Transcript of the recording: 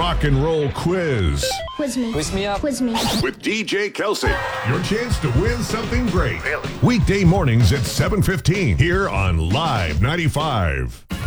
rock and roll quiz Quiz me. Quiz me up. Quiz me. with DJ Kelsey. Your chance to win something great. Weekday mornings at 7:15 here on Live 95.